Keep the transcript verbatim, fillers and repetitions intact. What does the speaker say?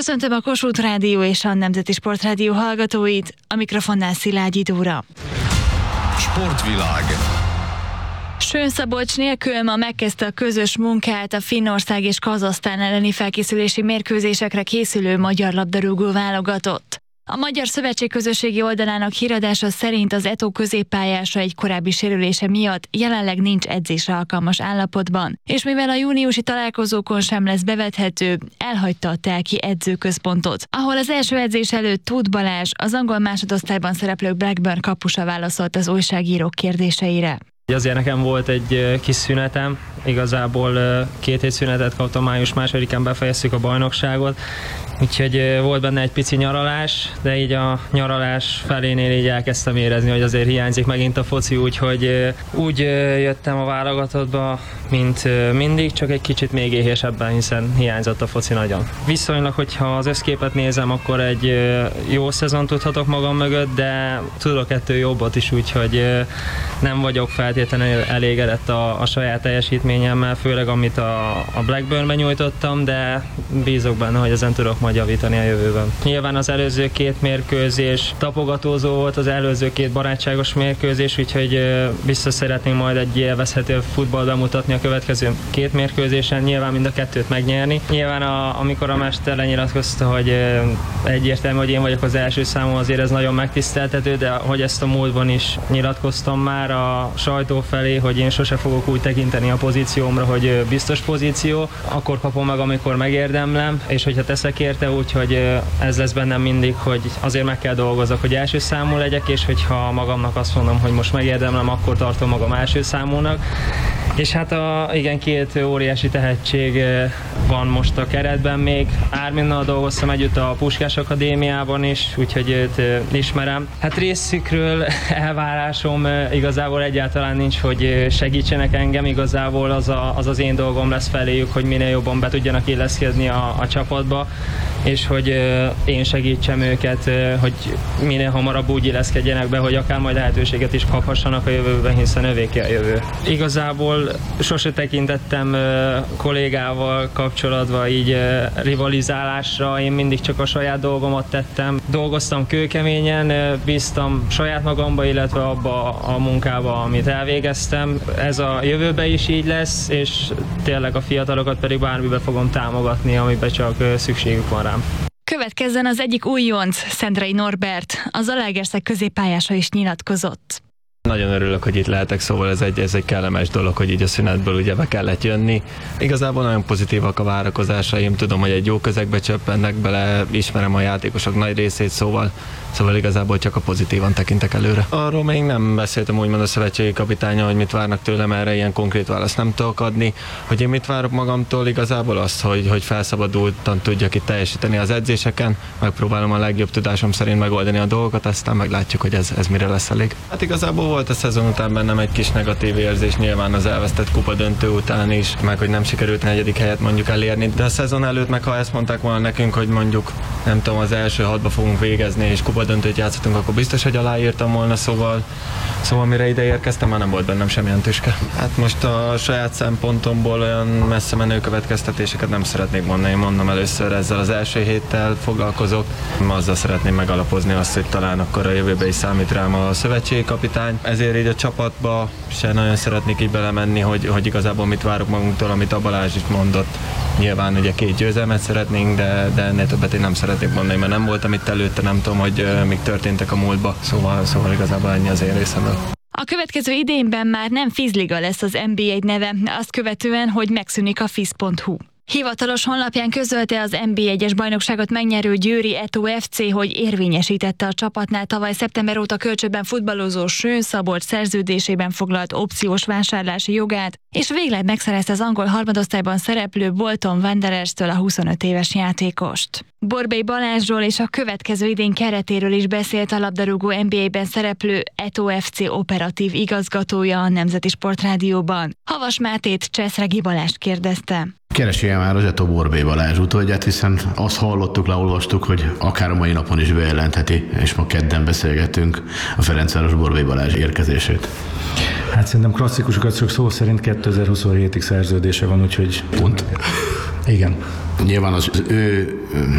Köszöntöm a Kossuth Rádió és a Nemzeti Sportrádió hallgatóit, a mikrofonnál Szilágyi Dóra. Sportvilág. Schön-Szabolcs nélkül ma megkezdte a közös munkát a Finnország és Kazahsztán elleni felkészülési mérkőzésekre készülő magyar labdarúgó válogatott. A Magyar Szövetség közösségi oldalának híradása szerint az é té o középpályása egy korábbi sérülése miatt jelenleg nincs edzésre alkalmas állapotban, és mivel a júniusi találkozókon sem lesz bevethető, elhagyta a telki edzőközpontot, ahol az első edzés előtt Tóth Balázs, az angol másodosztályban szereplő Blackburn kapusa válaszolt az újságírók kérdéseire. Azért nekem volt egy kis szünetem, igazából két hét szünetet kaptam, május másodikán befejeztük a bajnokságot, úgyhogy volt benne egy pici nyaralás, de így a nyaralás felénél így elkezdtem érezni, hogy azért hiányzik megint a foci, úgyhogy úgy jöttem a válogatottba, mint mindig, csak egy kicsit még éhésebben, hiszen hiányzott a foci nagyon. Viszonylag, hogyha az összképet nézem, akkor egy jó szezon tudhatok magam mögött, de tudok ettől jobbat is, úgyhogy nem vagyok feltétlenül elégedett a, a saját teljesítményemmel, főleg amit a, a Blackburnben nyújtottam, de bízok benne, hogy ezen tudok majd javítani a jövőben. Nyilván az előző két mérkőzés tapogatózó volt, az előző két barátságos mérkőzés, úgyhogy biztos szeretnénk majd egy élvezhető futballt bemutatni a következő két mérkőzésen, nyilván mind a kettőt megnyerni. Nyilván a, amikor a mester lenyilatkozta, hogy egyértelmű, hogy én vagyok az első számú, azért ez nagyon megtiszteltető, de hogy ezt a múltban is nyilatkoztam már a sajtó felé, hogy én sose fogok úgy tekinteni a pozíciómra, hogy biztos pozíció, akkor kapom meg, amikor megérdemlem, és hogyha teszek érte, úgyhogy ez lesz bennem mindig, hogy azért meg kell dolgozok, hogy első számú legyek, és hogyha magamnak azt mondom, hogy most megérdemlem, akkor tartom magam első számúnak. És hát a, igen, két óriási tehetség van most a keretben még. Árminnal dolgoztam együtt a Puskás Akadémiában is, úgyhogy őt ismerem. Hát részükről elvárásom igazából egyáltalán nincs, hogy segítsenek engem, igazából az, a, az az én dolgom lesz feléjük, hogy minél jobban be tudjanak illeszkedni a, a csapatba, és hogy én segítsem őket, hogy minél hamarabb úgy illeszkedjenek be, hogy akár majd lehetőséget is kaphassanak a jövőben, hiszen övéké a jövő. Igazából sose tekintettem kollégával kapcsolatban így rivalizálásra, én mindig csak a saját dolgomat tettem. Dolgoztam kőkeményen, bíztam saját magamba, illetve abba a munkába, amit elvégeztem. Ez a jövőben is így lesz, és tényleg a fiatalokat pedig bármibe fogom támogatni, amiben csak szükségük van rám. Következzen az egyik újonc, Szendrei Norbert, az Zalaegerszeg középpályása is nyilatkozott. Nagyon örülök, hogy itt lehetek, szóval ez egy, ez egy kellemes dolog, hogy így a szünetből ugye be kellett jönni. Igazából nagyon pozitívak a várakozásaim, tudom, hogy egy jó közegbe csöppennek bele, ismerem a játékosok nagy részét, szóval, szóval igazából csak a pozitívan tekintek előre. Arról még nem beszéltem úgymond a szövetségi kapitánnyal, hogy mit várnak tőlem, erre ilyen konkrét választ nem tudok adni. Hogy én mit várok magamtól, igazából azt, hogy, hogy felszabadultan tudjak itt teljesíteni az edzéseken, megpróbálom a legjobb tudásom szerint megoldani a dolgokat, aztán meglátjuk, hogy ez, ez mire lesz elég. Hát igazából volt a szezon után bennem egy kis negatív érzés, nyilván az elvesztett kupa döntő után is, meg hogy nem sikerült negyedik helyet mondjuk elérni, de a szezon előtt meg ha ezt mondták volna nekünk, hogy mondjuk nem tudom, az első hatba fogunk végezni és kupa döntőt játszhatunk, akkor biztos, hogy aláírtam volna, szóval, szóval mire ide érkeztem, már nem volt bennem semmilyen tüske. Hát most a saját szempontomból olyan messze menő következtetéseket nem szeretnék mondani, mondom először ezzel az első héttel foglalkozok, azzal szeretném megalapozni azt, hogy talán akkor a jövőben is számít rám a szövetségi kapitány. Ezért így a csapatba se nagyon szeretnék így belemenni, hogy, hogy igazából mit várok magunktól, amit a Balázs is mondott. Nyilván ugye két győzelmet szeretnénk, de, de ennél többet én nem szeretnék mondani, mert nem voltam itt előtte, nem tudom, hogy uh, mik történtek a múltba, szóval, szóval igazából ennyi az én részemről. A következő idényben már nem Fizliga lesz az en bé egy neve, azt követően, hogy megszűnik a fiz pont hu. Hivatalos honlapján közölte az en bé egyes bajnokságot megnyerő győri é té o ef cé, hogy érvényesítette a csapatnál tavaly szeptember óta kölcsönben futballozó Schön-Szabolcs szerződésében foglalt opciós vásárlási jogát, és végleg megszerezte az angol harmadosztályban szereplő Bolton Wanderers-től a huszonöt éves játékost. Borbély Balázsról és a következő idény keretéről is beszélt a labdarúgó en bé egyben szereplő é té o ef cé operatív igazgatója a Nemzeti Sportrádióban. Havas Mátét Cseszregi Balást kérdezte. Keresélye már az é té o Borbély Balázs utódját, hiszen azt hallottuk, leolvastuk, hogy akár a mai napon is bejelentheti, és ma kedden beszélgettünk a Ferencváros Borbély Balázs érkezését. Hát szerintem klasszikusokat csak szó szerint kétezer-huszonhétig szerződése van, úgyhogy... Pont. Igen. Nyilván az ő